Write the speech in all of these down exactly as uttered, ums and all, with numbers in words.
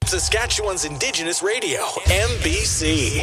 Saskatchewan's Indigenous radio, M B C.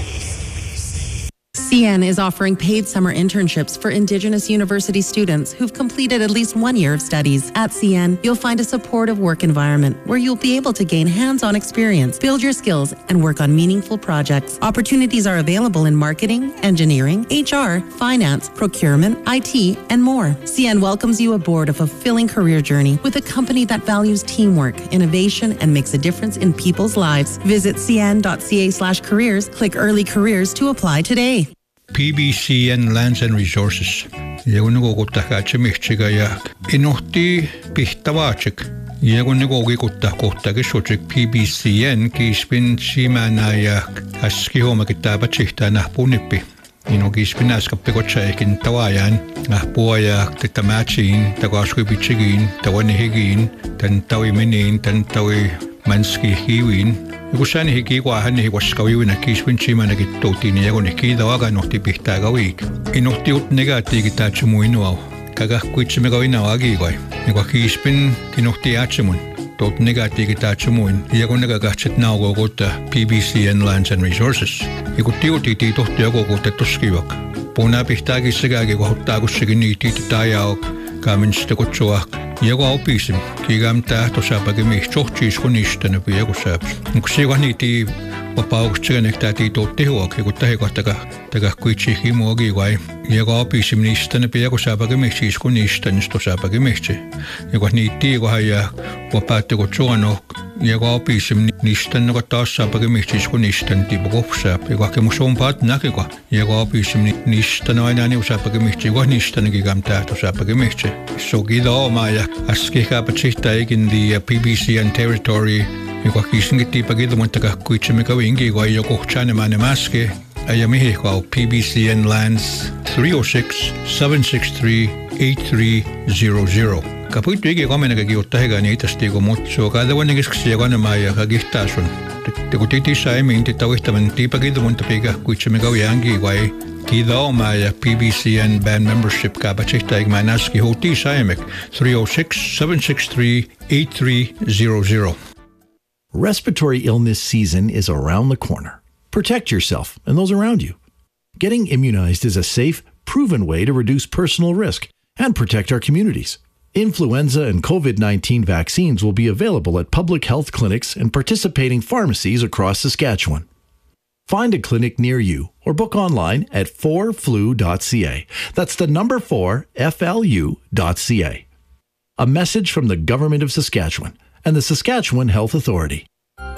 C N is offering paid summer internships for Indigenous university students who've completed at least one year of studies. At C N, you'll find a supportive work environment where you'll be able to gain hands-on experience, build your skills, and work on meaningful projects. Opportunities are available in marketing, engineering, H R, finance, procurement, I T, and more. C N welcomes you aboard a fulfilling career journey with a company that values teamwork, innovation, and makes a difference in people's lives. Visit cn.ca slash careers, click early careers to apply today. P B C N Lands and Resources. Yagunugo kutakache michiga inuhti pihtawachik. Yagunugo gikuta kotake shochik P B C N kispin shimana aski homa kitaba chihta na punipi. Ino kispin askape kochaikin tawayan ahpuaya titamachin tagashku bichigin tawanihigin tan tawi minin tan tawi manski hiwin. Kusani hiki kwa hani hiwaskawi na kispin chima na kitoti ni yago niki dawaga nohti pihtagawik. Inohti ut negati kitachumu inuaw. Kaga kuichimegawin na wagi gway. Nikwa kispin kinohti achimun. Tot negati kitachumuin. Yago negagachet na ogogota P B C N Lands and Resources. Ikuti uti titohti ogogota tuskiwak. Puna pihtagi sigagi kwa hutagusigini tititayawak. Kaminste kutsuak. Yago aupisim, kigam tahto sapagimi chochis kunistana piago saps. Nkusiwa niti wapaukstsiganek tati tottihuak, yago tahikotaga taga kuitsi himuogi guai. Yago aupisim nistana piago sapagimi siis kunistanis sapagimiksi. Yago niti yago haja wapaatte kutsuano yago aupisim nistana ko taas sapagimiksi siis kunistan tipu kopsap. Yago hakemus on paat nakiko. Yago aupisim nistana aina niu sapagimiksi, yago nistana kigam tahto sapagimiksi. So gida oma ja aski kapachihta ikin the P B C N territory iko kisingiti pagida montaka kuichimika wingi go yo kohchane mane maske ayamihi ko P B C N Lands three oh six, seven six three, eight three zero zero. Kapuitu igi kamenaga kiuttahiga ni itasti go mutsu kada wanigiksi yagana maya kagihtasun. Tikutiti saimi inti tawihtaman tipagida montapiga kuichimika wiangi go Kida my P B C N band membership kapachihtaig manaski hoti saimek three oh six, seven six three, eight three zero zero. Respiratory illness season is around the corner. Protect yourself and those around you. Getting immunized is a safe, proven way to reduce personal risk and protect our communities. Influenza and COVID nineteen vaccines will be available at public health clinics and participating pharmacies across Saskatchewan. Find a clinic near you or book online at four flu dot c a. That's the number four, F L U dot C A. A message from the Government of Saskatchewan and the Saskatchewan Health Authority.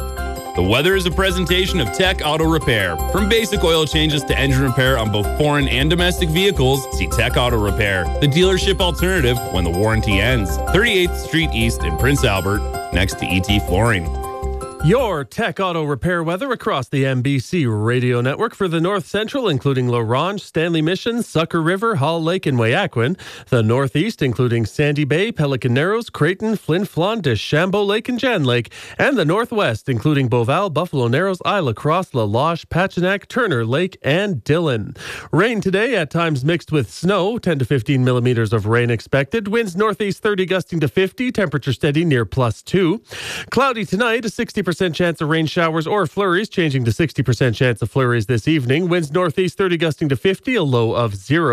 The weather is a presentation of Tech Auto Repair. From basic oil changes to engine repair on both foreign and domestic vehicles, see Tech Auto Repair, the dealership alternative when the warranty ends. thirty-eighth Street East in Prince Albert, next to E T Flooring. Your Tech Auto Repair weather across the M B C radio network for the North Central, including La Ronge, Stanley Mission, Sucker River, Hall Lake, and Wayaquin. The Northeast, including Sandy Bay, Pelican Narrows, Creighton, Flin Flon, Deschambault Lake, and Jan Lake. And the Northwest, including Beauval, Buffalo Narrows, Isla Crosse, La Loche, Pachinak, Turner Lake, and Dillon. Rain today, at times mixed with snow, ten to fifteen millimeters of rain expected. Winds northeast thirty gusting to fifty, temperature steady near plus two. Cloudy tonight, a sixty percent chance of rain showers or flurries, changing to sixty percent chance of flurries this evening. Winds northeast thirty gusting to fifty, a low of zero.